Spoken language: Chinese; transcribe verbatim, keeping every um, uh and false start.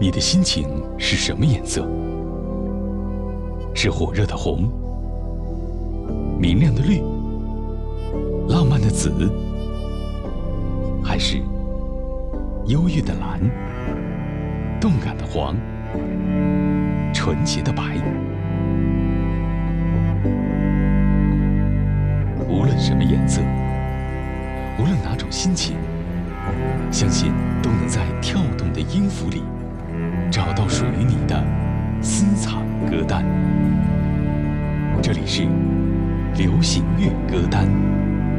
你的心情是什么颜色？是火热的红，明亮的绿，浪漫的紫，还是忧郁的蓝，动感的黄，纯洁的白？无论什么颜色，无论哪种心情，相信都能在跳动的音符里找到属于你的私藏歌单。这里是流行乐歌单。